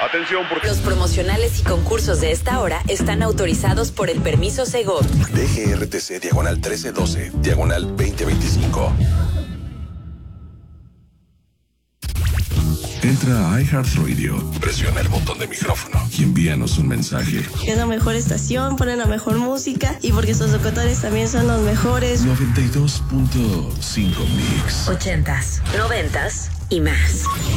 Atención porque... Los promocionales y concursos de esta hora están autorizados por el permiso Segov. DGRTC diagonal 1312, diagonal 2025. Entra a iHeartRadio, Presiona el botón de micrófono y envíanos un mensaje. Es la mejor estación, ponen la mejor música y porque sus locutores también son los mejores. 92.5 Mix. 80s, 90s y más.